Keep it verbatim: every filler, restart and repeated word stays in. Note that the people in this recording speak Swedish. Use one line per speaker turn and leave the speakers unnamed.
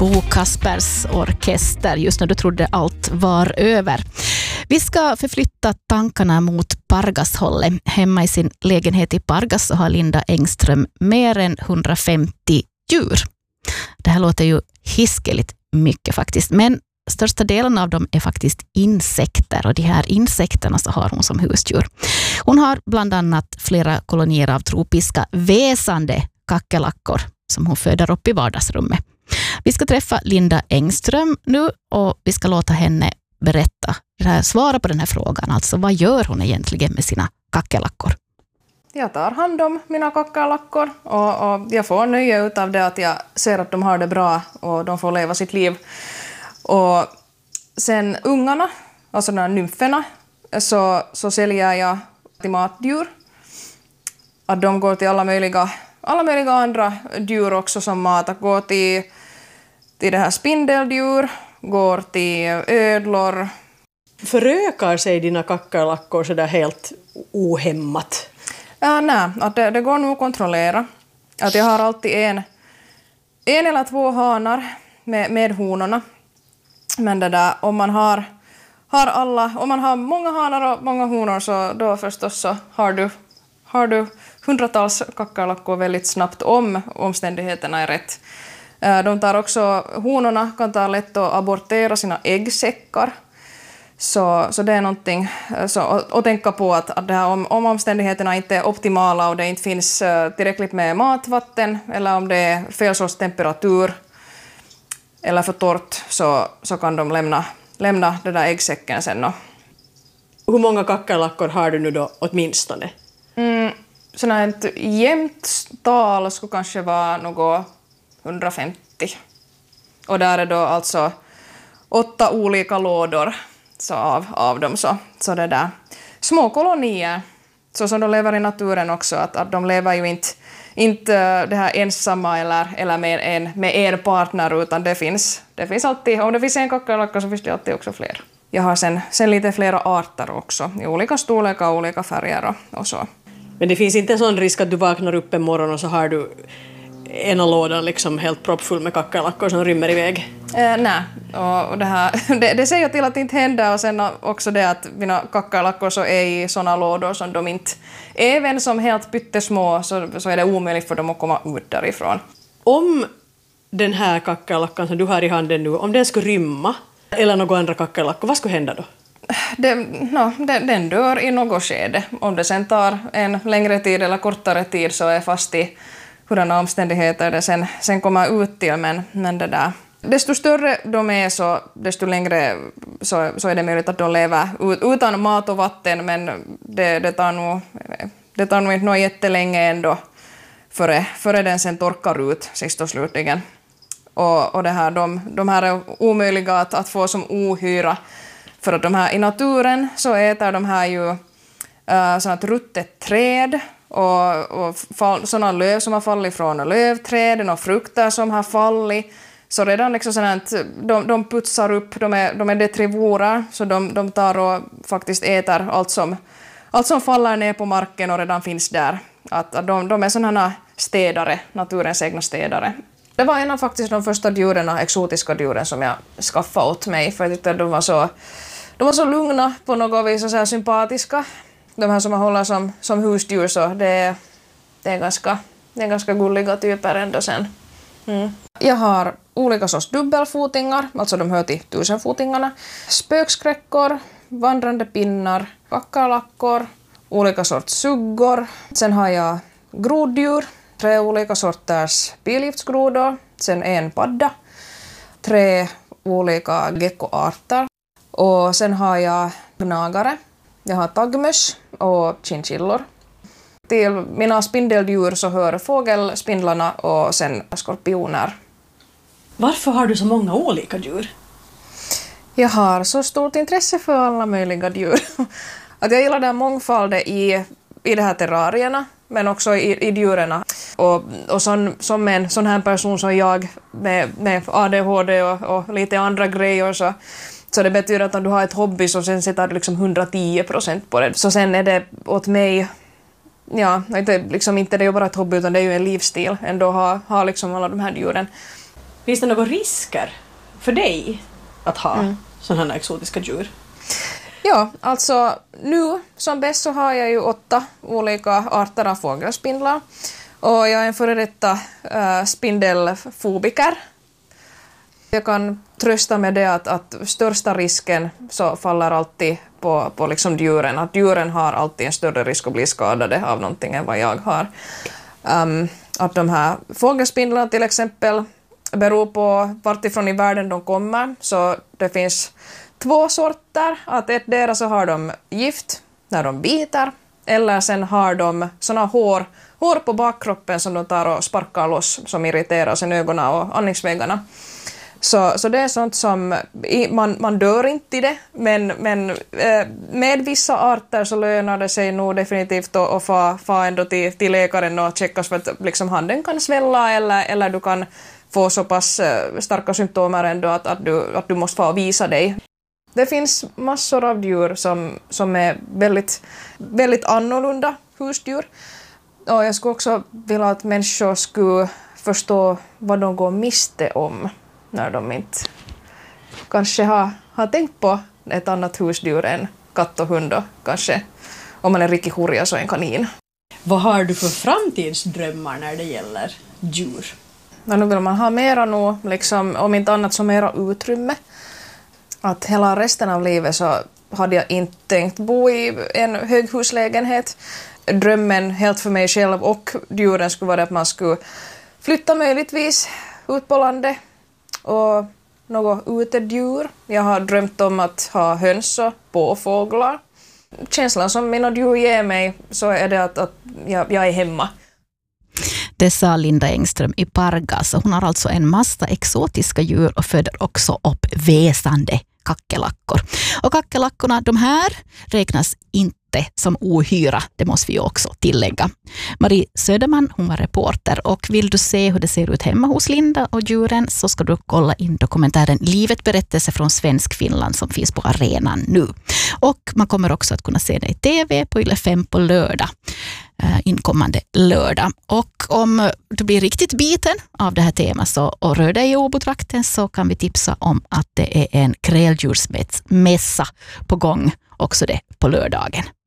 Bo Kaspers orkester just när du trodde allt var över. Vi ska förflytta tankarna mot Pargashållet. Hemma i sin lägenhet i Pargas så har Linda Engström mer än hundrafemtio djur. Det här låter ju hiskeligt mycket faktiskt, men största delen av dem är faktiskt insekter, och de här insekterna så har hon som husdjur. Hon har bland annat flera kolonier av tropiska väsande kackerlackor som hon föder upp i vardagsrummet. Vi ska träffa Linda Engström nu och vi ska låta henne berätta, svara på den här frågan. Alltså, vad gör hon egentligen med sina kackerlackor?
Jag tar hand om mina kackerlackor och, och jag får nöje ut av det att jag ser att de har det bra och de får leva sitt liv. Och sen ungarna, alltså de här nymferna, så, så säljer jag till matdjur. Att de går till alla möjliga, alla möjliga andra djur också som mat. Att gå till, till det här spindeldjur, går till ödlor.
Förökar sig dina kackerlackor så där helt ohämmat?
Ja, nej, att det, det går nog att kontrollera. Att jag har alltid en, en eller två hanar med, med honorna. Men det där, om man har, har alla, om man har många hanar och många honor så då förstås så har du, har du hundratals kackerlackor väldigt snabbt om omständigheterna är rätt. De tar också, honorna kan ta lätt att abortera sina äggsäckar. Så, så det är någonting så, att, att tänka på att, att det här, om, om omständigheterna inte är optimala och det inte finns tillräckligt med matvatten eller om det är fel sorts temperatur eller för torrt så, så kan de lämna, lämna den där äggsäcken sen.
Hur många kackerlackor har du nu då åtminstone?
Mm, sådana ett jämnt tal skulle kanske vara något hundrafemtio. Och där är då alltså åtta olika lådor så av, av dem. Så, så det där. Små kolonier, så som de lever i naturen också. Att, att de lever ju inte, inte det här ensamma eller, eller med, en, med en partner, utan det finns, det finns alltid, om det finns en kackerlacka så finns det alltid också fler. Jag har sen, sen lite flera arter också, i olika storlekar och olika färger och, och så.
Men det finns inte en sån risk att du vaknar upp en morgon och så har du ena lådan liksom helt proppfull med kackerlackor som rymmer iväg?
Eh, nej, och, och det, här, det, det säger till att det inte händer, och sen också det att mina kackerlackor så är i såna lådor som de inte, även som helt pyttesmå så, så är det omöjligt för dem att komma ut därifrån.
Om den här kackerlackan som du har i handen nu, om den skulle rymma eller några andra kackerlackor, vad skulle hända då?
Det, no, den, den dör i något skede. Om det sen tar en längre tid eller kortare tid så är fast i hurdana omständigheter det sen, sen kommer ut till. Men, men det där. Desto större de är så desto längre så, så är det möjligt att de lever ut, utan mat och vatten, men det, det, tar nog, det tar nog inte något jättelänge ändå före, före den sen torkar ut sist och slutligen. Och, och det här, de, de här är omöjliga att, att få som ohyra. För att de här i naturen så äter de här ju äh, sådant ruttet träd och, och fall, sådana löv som har fallit från lövträden och frukter som har fallit. Så redan liksom sådant, de, de putsar upp, de är, de är detrivorer, så de, de tar och faktiskt äter allt som, allt som faller ner på marken och redan finns där. Att, att de, de är sådana städare, naturens egna städare. Det var en av faktiskt de första djuren, exotiska djuren som jag skaffade åt mig, för jag tyckte att de var så, de var så lugna på något vis och så här sympatiska. De här som man håller som, som husdjur, så det, det, är ganska, det är ganska gulliga typer ändå sen. Mm. Jag har olika sorts dubbelfotingar, alltså de hör till tusenfotingarna, spökskräckor, vandrande pinnar, kackerlackor, olika sorts suggor. Sen har jag groddjur, tre olika sorters pilgiftsgrodor, sen en padda, tre olika geckoarter och sen har jag gnagare, jag har taggmöss och chinchillor. Till mina spindeldjur så hör fågelspindlarna och sen skorpioner. Varför har du så många olika djur? Jag har så stort intresse för alla möjliga djur. Att jag gillar den mångfalden i, i de här terrarierna, men också i, i djuren. Och, och sån, som en sån här person som jag med, med A D H D och, och lite andra grejer, så, så det betyder att om du har ett hobby så sen sätter du liksom hundratio procent på det. Så sen är det åt mig, ja, inte, liksom inte det är bara ett hobby utan det är ju en livsstil ändå ha, ha liksom alla de här djuren.
Finns det några risker för dig att ha mm. sådana här exotiska djur?
Ja, alltså nu som bäst så har jag ju åtta olika arter av fågelspindlar. Och jag är en före detta äh, spindelfobiker. Jag kan trösta med det att, att största risken så faller alltid på, på liksom djuren. Att djuren har alltid en större risk att bli skadade av någonting än vad jag har. Um, att de här fågelspindlarna till exempel beror på vartifrån i världen de kommer. Så det finns två sorter. Att ett deras så har de gift när de biter. Eller sen har de såna hår, hår på bakkroppen som de tar och sparkar loss som irriterar sen ögonen och andningsväggarna. Så, så det är sånt som, man, man dör inte i det, men, men eh, med vissa arter så lönar det sig nog definitivt att, att få, få ändå till, till läkaren och checkas för att liksom handen kan svälla eller, eller du kan få så pass eh, starka symptomer ändå att, att, du, att du måste få visa dig. Det finns massor av djur som, som är väldigt, väldigt annorlunda husdjur. Och jag skulle också vilja att människor skulle förstå vad de går miste om när de inte kanske har, har tänkt på ett annat husdjur än katt och hund och kanske om man är riktigt hurja så en kanin.
Vad har du för framtidsdrömmar när det gäller djur?
Men nu vill man ha mera nog, liksom, om inte annat så mera utrymme. Att hela resten av livet så hade jag inte tänkt bo i en höghuslägenhet. Drömmen helt för mig själv och djuren skulle vara att man skulle flytta möjligtvis ut på landet och något utedjur. Jag har drömt om att ha höns och påfåglar. Känslan som mina djur ger mig så är det att, att jag, jag är hemma.
Det sa Linda Engström i Pargas. Hon har alltså en massa exotiska djur och föder också upp väsande kackelackor. Och kackelackorna, de här räknas inte som ohyra, det måste vi också tillägga. Marie Söderman, hon var reporter, och vill du se hur det ser ut hemma hos Linda och djuren så ska du kolla in dokumentären Livet berättelse från Svensk Finland som finns på arenan nu. Och man kommer också att kunna se det i tv på Yle fem på lördag. Inkommande lördag. Och om du blir riktigt biten av det här temat så, och rör dig i Åbotrakten så kan vi tipsa om att det är en kräldjursmässa på gång också det på lördagen.